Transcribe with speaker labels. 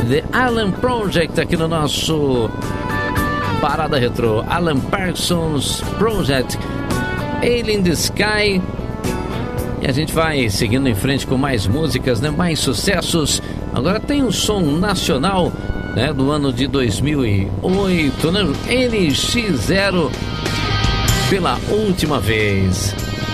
Speaker 1: The Alan Project aqui no nosso Parada Retrô. Alan Parsons Project, Alien in the Sky. E a gente vai seguindo em frente com mais músicas, né? Mais sucessos. Agora tem um som nacional, né? Do ano de 2008, né? NX0, Pela Última Vez.